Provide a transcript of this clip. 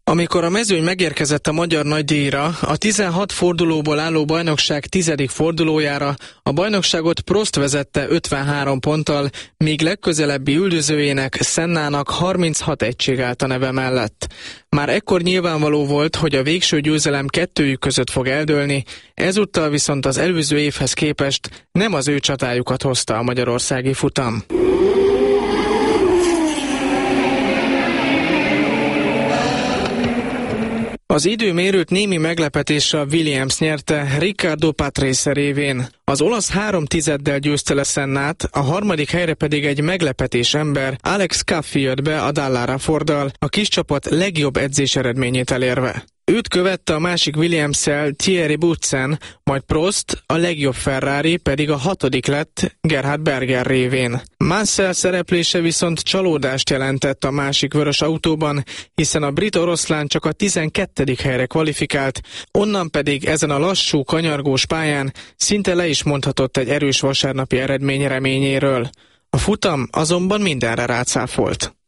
Amikor a mezőny megérkezett a magyar nagydíjra, a 16 fordulóból álló bajnokság 10. fordulójára a bajnokságot Prost vezette 53 ponttal, míg legközelebbi üldözőjének, Sennának 36 egység állt a neve mellett. Már ekkor nyilvánvaló volt, hogy a végső győzelem kettőjük között fog eldőlni, ezúttal viszont az előző évhez képest nem az ő csatájukat hozta a magyarországi futam. Az időmérőt némi meglepetéssel Williams nyerte Riccardo Patrese révén. Az olasz 3/10 győzte le Sennát, a harmadik helyre pedig egy meglepetés ember, Alex Caffi jött be a Dallara Forddal, a kis csapat legjobb edzés eredményét elérve. Őt követte a másik Williams-szel Thierry Boutsen, majd Prost, a legjobb Ferrari pedig a 6. lett Gerhard Berger révén. Mansell szereplése viszont csalódást jelentett a másik vörös autóban, hiszen a brit oroszlán csak a 12. helyre kvalifikált, onnan pedig ezen a lassú, kanyargós pályán szinte le is mondhatott egy erős vasárnapi eredmény reményéről. A futam azonban mindenre rácáfolt.